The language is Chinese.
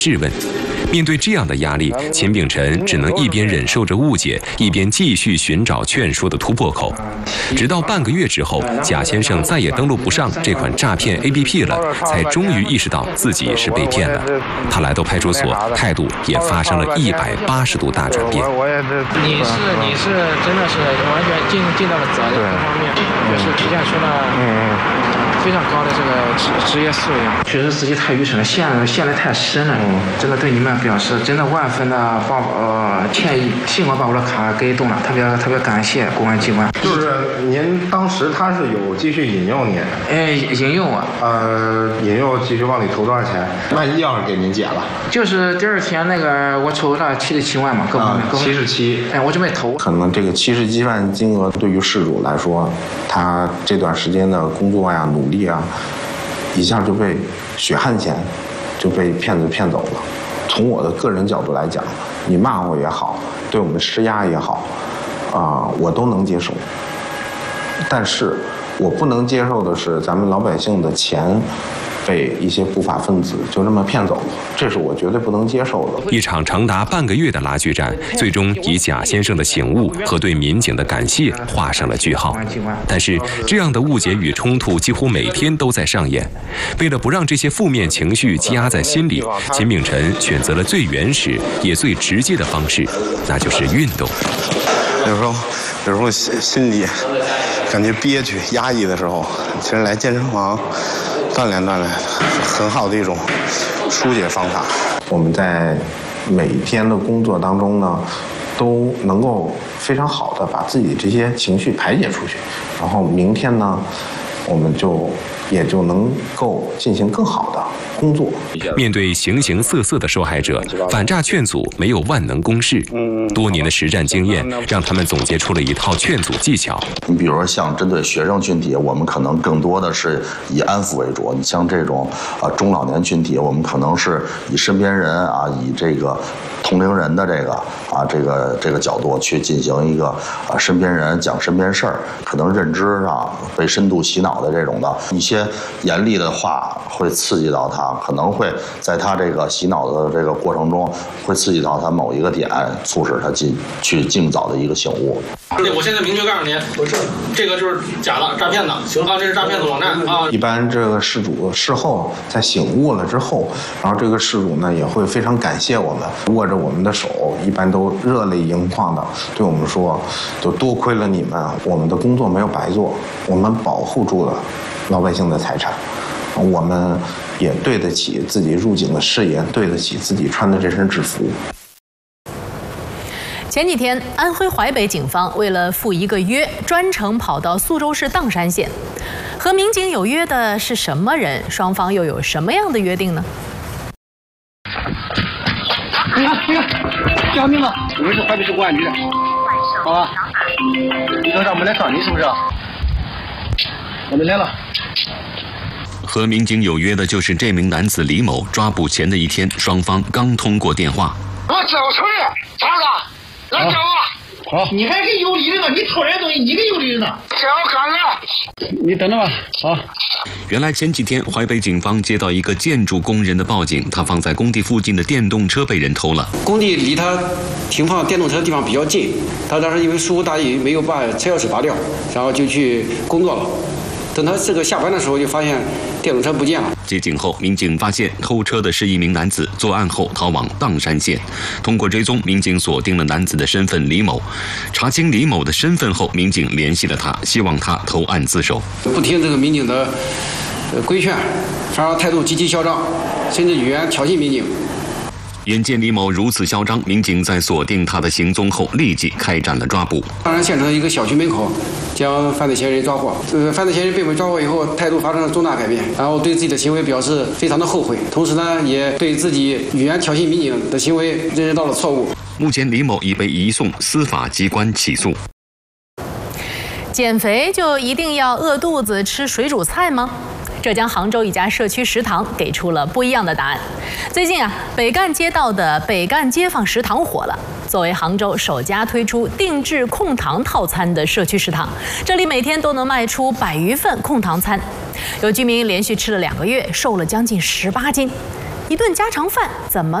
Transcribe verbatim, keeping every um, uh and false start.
质问。面对这样的压力，秦秉辰只能一边忍受着误解，一边继续寻找劝说的突破口。直到半个月之后，贾先生再也登录不上这款诈骗 A P P 了，才终于意识到自己是被骗的。他来到派出所，态度也发生了一百八十度大转变。 你是你是真的是完全尽尽到了责任这方面，也是体现出了嗯。非常高的这个职职业素养，确实自己太愚蠢了，陷了陷得太深了。嗯，真的对你们表示真的万分的抱呃歉意，幸亏把我的卡给动了，特别特别感谢公安机关。 就是您当时他是有继续引诱您， 哎，引诱我， 呃，引诱继续往里投多少钱？万一要是给您解了， 就是第二天那个我抽了七十七万嘛，各方面七十七， 哎，我准备投。 可能这个七十七万金额对于事主来说，他这段时间的工作呀、努力啊，一下就被血汗钱就被骗子骗走了。从我的个人角度来讲，你骂我也好，对我们施压也好，啊、呃，我都能接受。但是我不能接受的是，咱们老百姓的钱被一些不法分子就这么骗走了，这是我绝对不能接受的。 一场长达半个月的拉锯战，最终以贾先生的醒悟和对民警的感谢画上了句号。但是，这样的误解与冲突几乎每天都在上演。为了不让这些负面情绪积压在心里，秦秉辰选择了最原始也最直接的方式，那就是运动。 有时候，有时候心心里感觉憋屈、压抑的时候，其实来健身房锻炼锻炼，很好的一种疏解方法。 我们在每天的工作当中呢，都能够非常好的把自己这些情绪排解出去，然后明天呢，我们就也就能够进行更好的工作。 面对形形色色的受害者，反诈劝阻没有万能公式，多年的实战经验让他们总结出了一套劝阻技巧。 你比如说像针对学生群体，我们可能更多的是以安抚为主；你像这种啊、呃、中老年群体，我们可能是以身边人啊，以这个同龄人的这个啊这个这个角度去进行一个啊身边人讲身边事儿，可能认知上被深度洗脑的这种的一些严厉的话会刺激到他，可能会在他这个洗脑的这个过程中会刺激到他某一个点，促使他进去尽早的一个醒悟。 我现在明确告诉您，不是这个就是假的诈骗的，行啊，这是诈骗的网站啊。 一般这个事主事后在醒悟了之后，然后这个事主呢也会非常感谢我们，握着我们的手，一般都热泪盈眶的对我们说，就多亏了你们，我们的工作没有白做，我们保护住了老百姓的财产，我们也对得起自己入警的誓言，对得起自己穿的这身制服。 前几天，安徽淮北警方为了赴一个约，专程跑到苏州市砀山县。和民警有约的是什么人？双方又有什么样的约定呢？ 你看，你看，叫名字，我们是淮北市公安局的，好吧？你等让我们来找你是不是？我们来了。 和民警有约的就是这名男子李某。抓捕前的一天，双方刚通过电话。 我只要承认，咋子？来找我。好。你还给有理人呢？你偷人东西，你给有理人呢？只要看看。你等着吧。好。 原来前几天，淮北警方接到一个建筑工人的报警，他放在工地附近的电动车被人偷了。 工地离他停放电动车的地方比较近，他当时因为疏忽大意，没有把车钥匙拔掉，然后就去工作了。等他这个下班的时候，就发现电动车不见了。 接警后，民警发现偷车的是一名男子，作案后逃往砀山县。通过追踪，民警锁定了男子的身份李某。查清李某的身份后，民警联系了他，希望他投案自首。 不听这个民警的规劝，反而态度极其嚣张，甚至语言挑衅民警。 眼见李某如此嚣张，民警在锁定他的行踪后，立即开展了抓捕。 砀山县城的一个小区门口，将犯罪嫌疑人抓获。这个犯罪嫌疑人被我们抓获以后，态度发生了重大改变，然后对自己的行为表示非常的后悔，同时呢，也对自己语言挑衅民警的行为认识到了错误。 目前，李某已被移送司法机关起诉。 减肥就一定要饿肚子吃水煮菜吗？浙江杭州一家社区食堂给出了不一样的答案。最近啊，北干街道的北干街坊食堂火了。作为杭州首家推出定制控糖套餐的社区食堂，这里每天都能卖出百余份控糖餐。有居民连续吃了两个月，瘦了将近十八斤。 一顿家常饭怎么